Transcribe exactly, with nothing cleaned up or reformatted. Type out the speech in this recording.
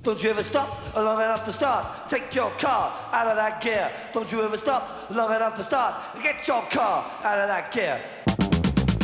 Don't you ever stop long enough to start. Take your car out of that gear. Don't you ever stop long enough to start. Get your car out of that gear.